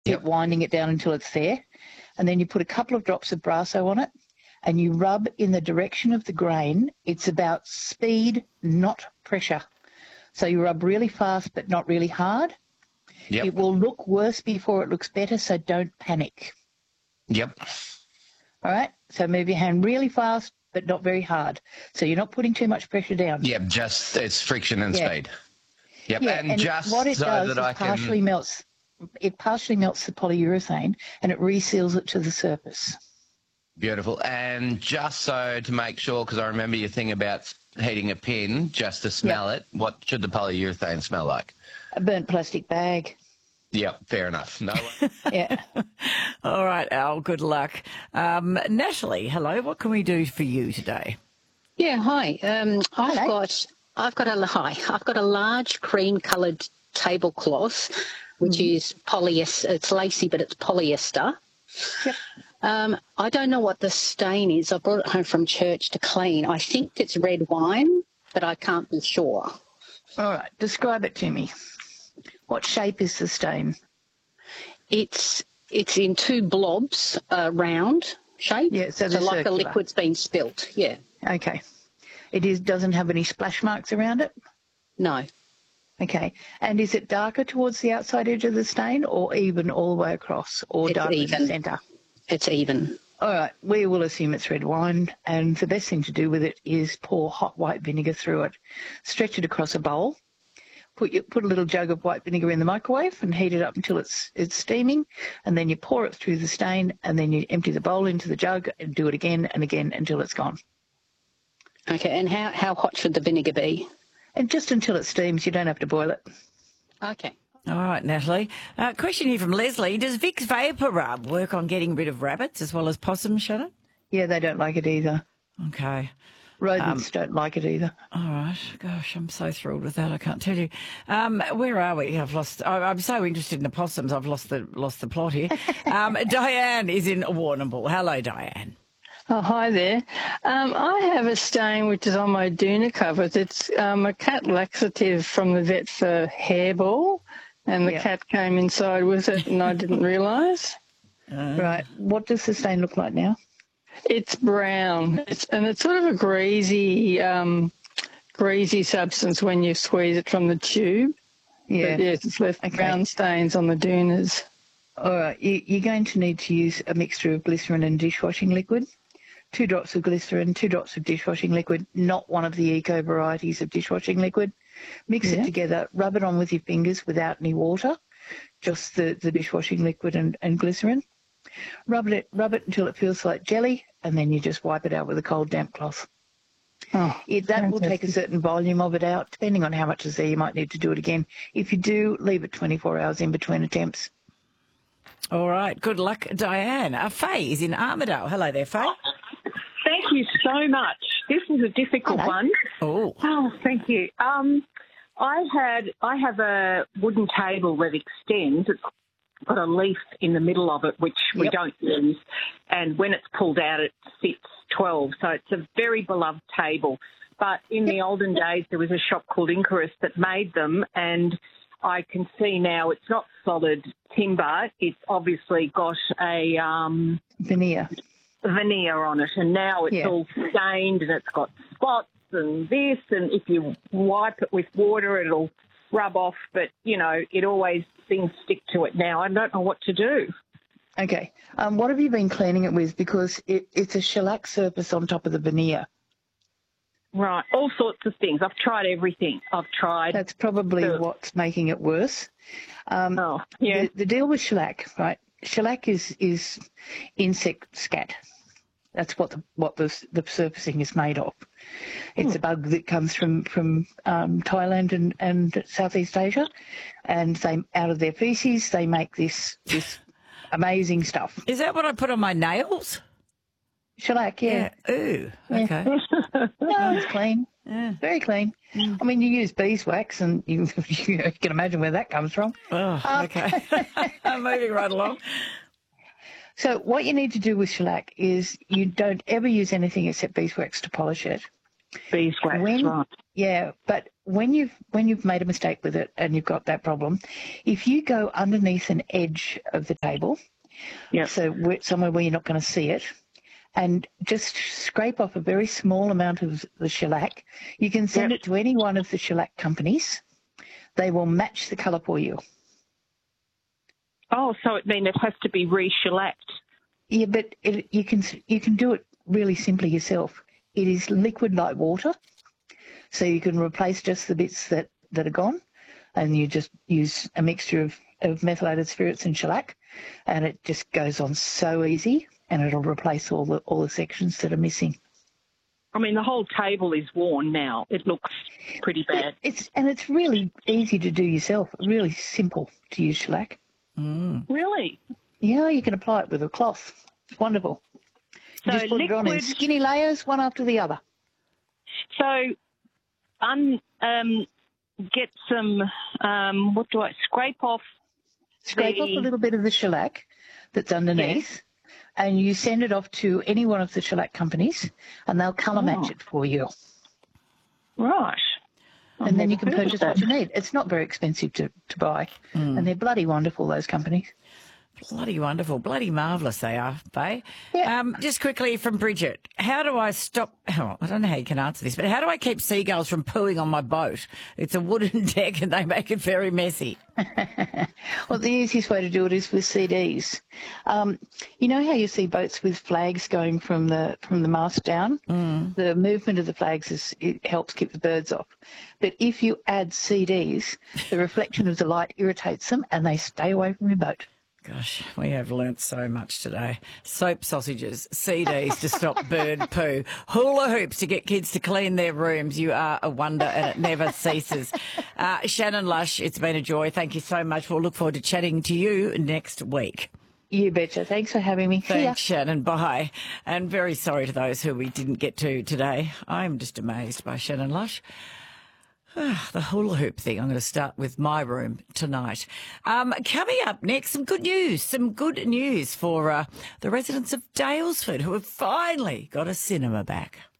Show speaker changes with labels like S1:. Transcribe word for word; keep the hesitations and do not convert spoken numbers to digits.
S1: Yep.
S2: keep winding it down until it's there. And then you put a couple of drops of Brasso on it and you rub in the direction of the grain. It's about speed, not pressure. So you rub really fast but not really hard.
S1: Yep.
S2: It will look worse before it looks better, so don't panic.
S1: Yep.
S2: All right? So move your hand really fast but not very hard. So you're not putting too much pressure down.
S1: Yep, just it's friction and
S2: Yeah.
S1: speed. Yep,
S2: Yeah,
S1: and,
S2: and
S1: just
S2: what it
S1: so
S2: does
S1: that
S2: is
S1: I
S2: partially
S1: can...
S2: melts it partially melts the polyurethane and it reseals it to the surface.
S1: Beautiful. And just so to make sure, because I remember your thing about heating a pin, just to smell
S2: Yep.
S1: it, what should the polyurethane smell like?
S2: A burnt plastic bag.
S1: Yep, fair enough. No one...
S2: Yeah.
S3: All right, Al, good luck. Um, Natalie, hello. What can we do for you today?
S4: Yeah, hi. Um, I've
S2: Hello.
S4: got I've got a hi. I've got a large cream-coloured tablecloth, which
S2: Mm-hmm.
S4: is polyester. It's lacy, but it's polyester.
S2: Yep.
S4: Um, I don't know what the stain is. I brought it home from church to clean. I think it's red wine, but I can't be sure.
S2: All right. Describe it to me. What shape is the stain?
S4: It's it's in two blobs, uh, round shape.
S2: Yeah, so
S4: so
S2: they're
S4: like the
S2: circular.
S4: liquid's been spilt. Yeah.
S2: Okay. It is doesn't have any splash marks around it?
S4: No.
S2: Okay. And is it darker towards the outside edge of the stain or even all the way across or
S4: It's
S2: darker in
S4: even.
S2: the centre?
S4: It's even.
S2: All right. We will assume it's red wine, and the best thing to do with it is pour hot white vinegar through it. Stretch it across a bowl. Put your, put a little jug of white vinegar in the microwave and heat it up until it's it's steaming, and then you pour it through the stain, and then you empty the bowl into the jug and do it again and again until it's gone.
S4: Okay. And how, how hot should the vinegar be?
S2: And just until it steams, you don't have to boil it.
S4: Okay.
S3: All right, Natalie. Uh, question here from Leslie. Does Vicks Vapor Rub work on getting rid of rabbits as well as possums, Shannon?
S2: Yeah, they don't like it either.
S3: Okay.
S2: Rodents don't like it either.
S3: All right. Gosh, I'm so thrilled with that. I can't tell you. Um, where are we? I've lost. I, I'm so interested in the possums. I've lost the lost the plot here. Um, Diane is in Warrnambool. Hello, Diane.
S5: Oh, hi there. Um, I have a stain which is on my Doona covers. It's um, a cat laxative from the vet for hairball, and the
S2: Yep.
S5: cat came inside with it and I didn't realise.
S2: Right. What does the stain look like now?
S5: It's brown, it's, and it's sort of a greasy, um, greasy substance when you squeeze it from the tube.
S2: Yeah.
S5: But yes, it's left
S2: Okay.
S5: brown stains on the Doonas.
S2: All right. You, you're going to need to use a mixture of glycerin and dishwashing liquid. Two drops of glycerin, two drops of dishwashing liquid, not one of the eco varieties of dishwashing liquid. Mix
S5: Yeah.
S2: it together, rub it on with your fingers without any water, just the, the dishwashing liquid and, and glycerin. Rub it, rub it until it feels like jelly, and then you just wipe it out with a cold damp cloth.
S5: Oh,
S2: It, that will take a
S5: fantastic.
S2: certain volume of it out. Depending on how much is there, you might need to do it again. If you do, leave it twenty-four hours in between attempts.
S3: All right. Good luck, Diane. Uh, Faye is in Armidale. Hello there, Faye.
S6: Thank you so much. This is a difficult
S2: Hello.
S6: one.
S3: Oh.
S6: Oh, thank you. Um, I had I have a wooden table that extends. It's got a leaf in the middle of it, which we
S2: Yep.
S6: don't use. And when it's pulled out, it sits twelve. So it's a very beloved table. But in the olden days, there was a shop called Incarus that made them, and I can see now it's not solid timber. It's obviously got a um,
S2: Veneer.
S6: veneer on it, and now it's
S2: Yeah.
S6: all stained and it's got spots and this, and if you wipe it with water, it'll rub off, but, you know, it always things stick to it now. I don't know what to do.
S2: Okay. Um, what have you been cleaning it with? Because it, it's a shellac surface on top of the veneer.
S6: Right, all sorts of things. I've tried everything. I've tried.
S2: That's probably
S6: Sure.
S2: what's making it worse. Um,
S6: Oh, yeah.
S2: the, the deal with shellac, right? Shellac is is insect scat. That's what the what the the surfacing is made of. It's a bug that comes from from um, Thailand and, and Southeast Asia, and they out of their feces they make this this amazing stuff.
S3: Is that what I put on my nails?
S2: Shellac, yeah.
S3: Ooh. Okay.
S2: No, it's clean.
S3: Yeah.
S2: Very clean. I mean, you use beeswax, and you, you can imagine where that comes from.
S3: Oh, okay. I'm moving right along.
S2: So what you need to do with shellac is you don't ever use anything except beeswax to polish it.
S6: Beeswax,
S2: When-
S6: right.
S2: Yeah, but when you've when you've made a mistake with it and you've got that problem, if you go underneath an edge of the table,
S6: Yep.
S2: so where, somewhere where you're not going to see it, and just scrape off a very small amount of the shellac, you can send
S6: Yep.
S2: it to any one of the shellac companies. They will match the colour for you.
S6: Oh, so it means it has to be re-shellacked.
S2: Yeah, but it, you can you can do it really simply yourself. It is liquid like water, so you can replace just the bits that, that are gone, and you just use a mixture of, of methylated spirits and shellac, and it just goes on so easy, and it'll replace all the all the sections that are missing.
S6: I mean, the whole table is worn now. It looks pretty bad.
S2: It's and it's really easy to do yourself. Really simple to use shellac.
S6: Really?
S2: Yeah, you can apply it with a cloth. It's wonderful. You
S6: So
S2: just put it on in
S6: liquid-
S2: skinny layers, one after the other.
S6: So, un, um, get some, um, what do I, scrape off
S2: Scrape off
S6: the-
S2: a little bit of the shellac that's underneath, and you send it off to any one of the shellac companies, and they'll colour match
S6: Oh.
S2: it for you.
S6: Right. I've
S2: And then you
S6: never
S2: can
S6: heard of
S2: purchase
S6: that.
S2: what you need. It's not very expensive to, to buy, and they're bloody wonderful, those companies.
S3: Bloody wonderful. Bloody marvellous they are, Faye.
S2: Yeah.
S3: Um, just quickly from Bridget, how do I stop, oh, I don't know how you can answer this, but how do I keep seagulls from pooing on my boat? It's a wooden deck and they make it very messy.
S2: Well, the easiest way to do it is with C Ds. Um, you know how you see boats with flags going from the from the mast down? Mm. The movement of the flags is, it helps keep the birds off. But if you add C Ds, the reflection of the light irritates them and they stay away from your boat.
S3: Gosh, we have learnt so much today. Soap sausages, C Ds to stop bird poo, hula hoops to get kids to clean their rooms. You are a wonder and it never ceases. Uh, Shannon Lush, it's been a joy. Thank you so much. We'll look forward to chatting to you next week.
S2: You betcha. Thanks for having me. See ya.
S3: Thanks, Shannon. Bye. And very sorry to those who we didn't get to today. I'm just amazed by Shannon Lush. The hula hoop thing. I'm going to start with my room tonight. Um, coming up next, some good news. Some good news for uh, the residents of Daylesford who have finally got a cinema back.